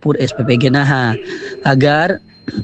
dapur SPP Genaha agar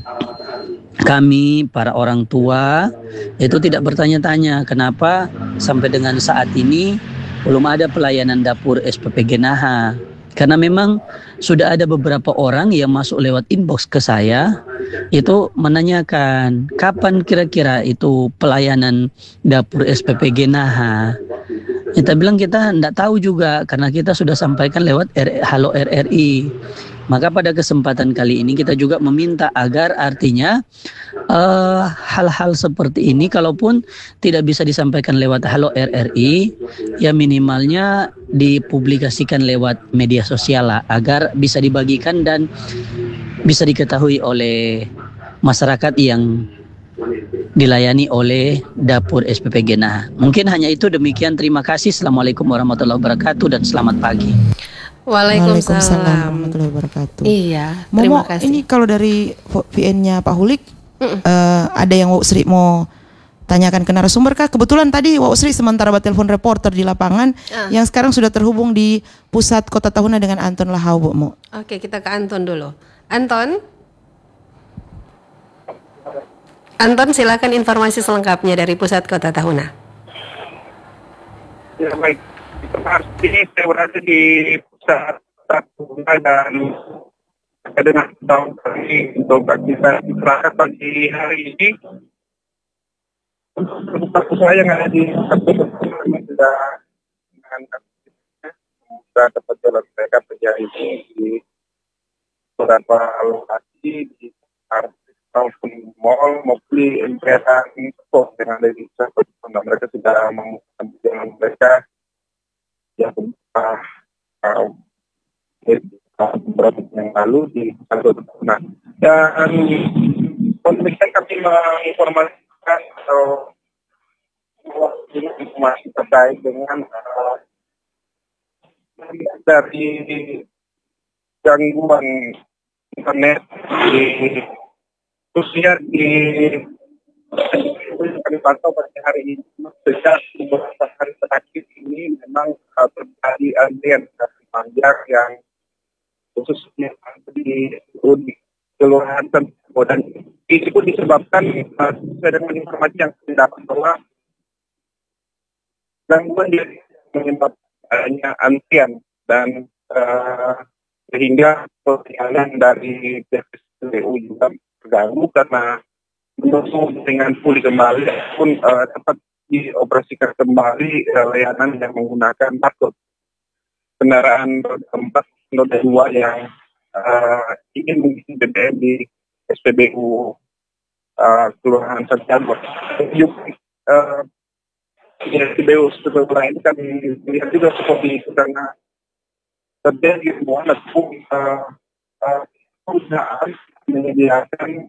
kami para orang tua itu tidak bertanya-tanya kenapa sampai dengan saat ini belum ada pelayanan dapur SPP Genaha. Karena memang sudah ada beberapa orang yang masuk lewat inbox ke saya itu menanyakan kapan kira-kira itu pelayanan dapur SPP Genaha. Kita bilang kita tidak tahu juga karena kita sudah sampaikan lewat Halo RRI. Maka pada kesempatan kali ini kita juga meminta agar artinya hal-hal seperti ini kalaupun tidak bisa disampaikan lewat Halo RRI, ya minimalnya dipublikasikan lewat media sosial lah, agar bisa dibagikan dan bisa diketahui oleh masyarakat yang dilayani oleh dapur SPP Genaha. Mungkin hanya itu, demikian, terima kasih. Assalamualaikum warahmatullahi wabarakatuh dan selamat pagi. Waalaikumsalam warahmatullahi wabarakatuh. Iya, terima kasih. Ini kalau dari VN-nya Pak Hulik, ada yang Wak Sri mau tanyakan ke narasumber kah? Kebetulan tadi Wak Sri sementara telepon reporter di lapangan yang sekarang sudah terhubung di pusat Kota Tahuna dengan Anton Lahau, Bu. Oke, kita ke Anton dulu. Anton, silakan informasi selengkapnya dari pusat Kota Tahuna. Ya, baik. Ini saya berada di pusat Tahuna dan dengan tahun kami untuk aktivitas masyarakat pagi hari ini. Untuk usaha yang ada di kami sudah dengan aktivitasnya sudah dapat jalan mereka terjadi di beberapa lokasi di maupun mall maupun di emperan sport dengan dari mereka sudah membuka jalan mereka yang beberapa yang lalu di Kota Tahuna. Dan demikian kami menginformasikan atau informasi terkait dengan dari gangguan internet di khususnya di kami pantau pada hari ini sejak beberapa hari terakhir ini memang terjadi antrian panjang yang khususnya di Kelurahan Tempo, dan ini pun disebabkan sesuai dengan informasi yang saya dapat bahwa gangguan yang menyebabkan adanya antrian dan sehingga perjalanan dari PSBU juga terganggu karena menunggu dengan pulih kembali pun dapat dioperasikan kembali layanan yang menggunakan barcode kendaraan roda 4 roda 2 yang ingin mengisi BBM di SPBU Kelurahan Santiago. SPBU lain kami lihat juga seperti itu karena terjadi sebuah perusahaan menyediakan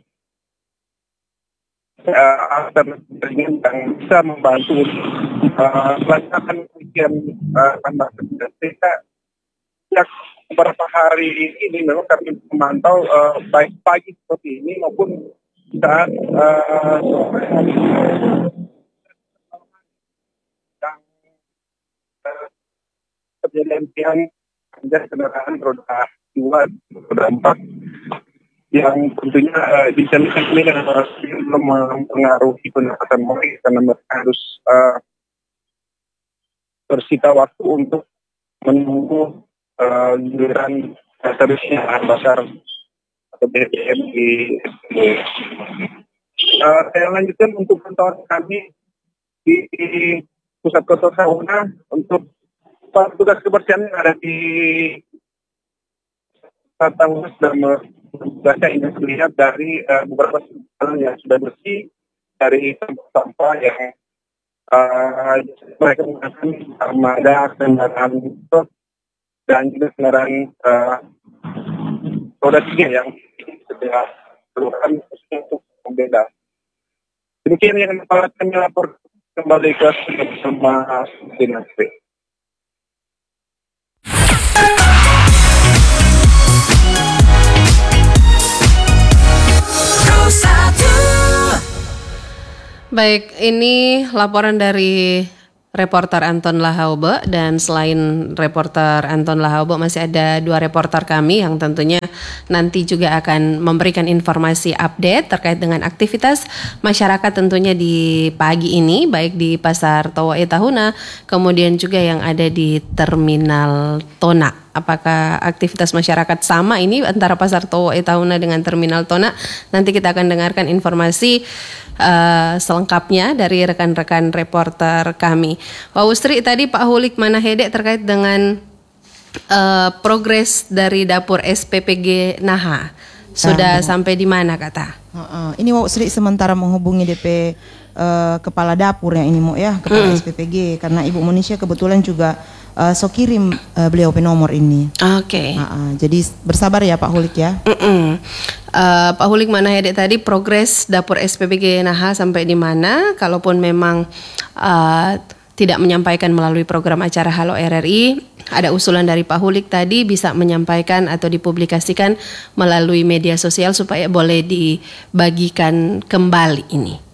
alternatif ringan yang bisa membantu melaksanakan ujian tambah kebijakan. Sejak beberapa hari ini memang kami memantau baik pagi seperti ini maupun saat kejadian yang kendaraan roda 2, roda 4 yang tentunya dijalankan ini dengan belum mempengaruhi pendapatan mereka karena mereka harus bersita waktu untuk menunggu giliran terusnya bahan bakar atau BBM di saya lanjutkan untuk pantauan kami di pusat Kota Tahuna untuk tugas kebersihan yang ada di Kota Tahuna sudah membaca ini terlihat dari beberapa jalan yang sudah bersih, dari sampah-sampah yang mereka menggunakan armada kendaraan truk dan juga kendaraan roda 3 yang sudah keluarkan untuk membeda. Demikian yang dapat kami lapor kembali ke bersama Dinasti. Baik, ini laporan dari reporter Anton Lahaube, dan selain reporter Anton Lahaube masih ada 2 reporter kami yang tentunya nanti juga akan memberikan informasi update terkait dengan aktivitas masyarakat tentunya di pagi ini, baik di Pasar Toa Tahuna, kemudian juga yang ada di Terminal Tona. Apakah aktivitas masyarakat sama ini antara Pasar Toa Tahuna dengan Terminal Tona? Nanti kita akan dengarkan informasi selengkapnya dari rekan-rekan reporter kami. Pak Usri, tadi Pak Hulik Manahede terkait dengan progres dari dapur SPPG Naha sudah sampai di mana kata? Ini Wak Usri sementara menghubungi DP kepala dapur yang ini mau ya, kepala SPPG, karena Ibu Monisha kebetulan juga so kirim beliau nomor ini. Oke. Jadi bersabar ya Pak Hulik ya. Pak Hulik Manahede tadi progres dapur SPPG Naha sampai di mana? Kalaupun memang tidak menyampaikan melalui program acara Halo RRI, ada usulan dari Pak Hulik tadi bisa menyampaikan atau dipublikasikan melalui media sosial supaya boleh dibagikan kembali ini.